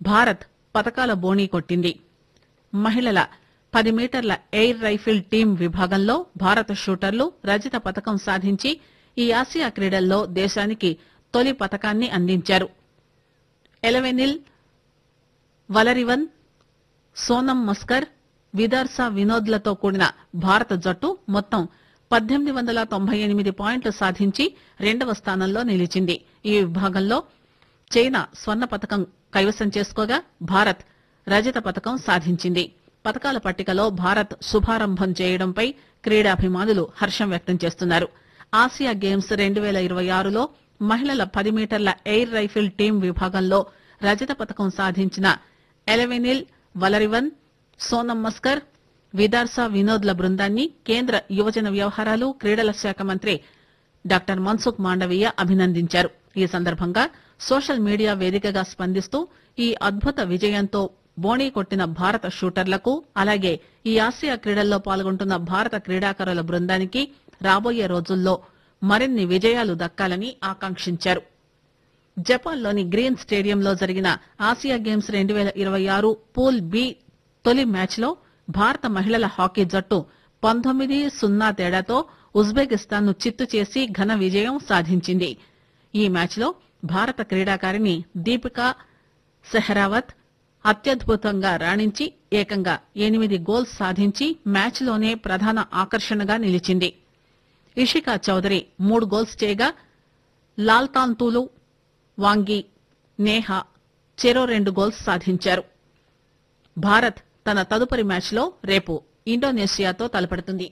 భారత్ పతకాల బోణీ కొట్టింది. మహిళల 10 మీటర్ల ఎయిర్ రైఫిల్ టీం విభాగంలో భారత షూటర్లు రజత పతకం సాధించి ఈ ఆసియా క్రీడల్లో దేశానికి తొలి పతకాన్ని అందించారు. ఎలవెనిల్ వలరివన్, సోనం మస్కర్, విదర్సా వినోద్లతో కూడిన భారత జట్టు మొత్తం 1898 పాయింట్లు సాధించి రెండవ స్థానంలో నిలిచింది. ఈ విభాగంలో చైనా స్వర్ణ పతకం కైవసం చేసుకోగా భారత్ రజత పతకం సాధించింది. పతకాల పట్టికలో భారత్ శుభారంభం చేయడంపై క్రీడాభిమానులు హర్షం వ్యక్తం చేస్తున్నారు. ఆసియా గేమ్స్ 2026లో మహిళల 10 మీటర్ల ఎయిర్ రైఫిల్ టీం విభాగంలో రజత పతకం సాధించిన ఎలవెనిల్ వలరివన్, సోనం మస్కర్, విదార్సా వినోద్ల బృందాన్ని కేంద్ర యువజన వ్యవహారాలు క్రీడల శాఖ మంత్రి డాక్టర్ మన్సుఖ్ మాండవీయ అభినందించారు. ఈ సందర్భంగా సోషల్ మీడియా వేదికగా స్పందిస్తూ ఈ అద్భుత విజయంతో బోణీ కొట్టిన భారత షూటర్లకు, అలాగే ఈ ఆసియా క్రీడల్లో పాల్గొంటున్న భారత క్రీడాకారుల బృందానికి రాబోయే రోజుల్లో మరిన్ని విజయాలు దక్కాలని ఆకాంక్షించారు. జపాన్లోని గ్రీన్ స్టేడియంలో జరిగిన ఆసియా గేమ్స్ 2026 పూల్ బి తొలి మ్యాచ్లో భారత మహిళల హాకీ జట్టు 19-0 తేడాతో ఉజ్బెకిస్తాన్ ను చిత్తు చేసి ఘన విజయం సాధించింది. ఈ మ్యాచ్లో భారత క్రీడాకారిణి దీపికా సెహరావత్ అత్యద్భుతంగా రాణించి ఏకంగా 8 గోల్స్ సాధించి మ్యాచ్లోనే ప్రధాన ఆకర్షణగా నిలిచింది. ఇషికా చౌదరి 3 గోల్స్ చేయగా లాల్తాంతూలు, వాంగి, నేహా చెరో 2 గోల్స్ సాధించారు. భారత్ తన తదుపరి మ్యాచ్లో రేపు ఇండోనేషియాతో తలపడుతుంది.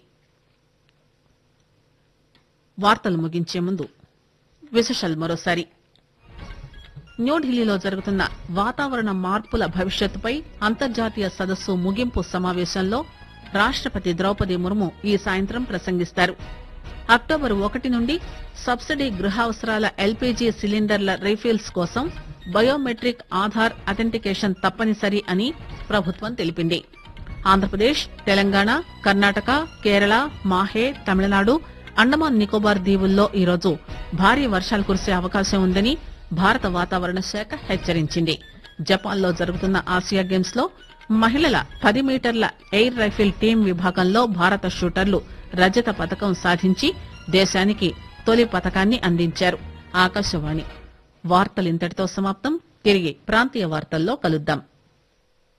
వార్తలు ముగించే ముందు విశేషాలు మరోసారి. న్యూఢిల్లీలో జరుగుతున్న వాతావరణ మార్పుల భవిష్యత్తుపై అంతర్జాతీయ సదస్సు ముగింపు సమావేశంలో రాష్టపతి ద్రౌపది ముర్ము ఈ సాయంత్రం ప్రసంగిస్తారు. అక్టోబర్ 1 నుండి సబ్సిడీ గృహావసరాల ఎల్పీజీ సిలిండర్ల రీఫిల్స్ కోసం బయోమెట్రిక్ ఆధార్ అథెంటికేషన్ తప్పనిసరి అని ప్రభుత్వం తెలిపింది. ఆంధ్రప్రదేశ్, తెలంగాణ, కర్ణాటక, కేరళ, మాహే, తమిళనాడు, అండమాన్ నికోబార్ దీవుల్లో ఈరోజు భారీ వర్షాలు కురిసే అవకాశం ఉందని భారత వాతావరణ శాఖ హెచ్చరించింది. జపాన్లో జరుగుతున్న ఆసియా గేమ్స్ లో మహిళల 10 మీటర్ల ఎయిర్ రైఫిల్ టీం విభాగంలో భారత షూటర్లు రజత పతకం సాధించి దేశానికి తొలి పతకాన్ని అందించారు. ఆకాశవాణి వార్తలింతటితో సమాప్తం. తిరిగి ప్రాంతీయ వార్తల్లో కలుద్దాం.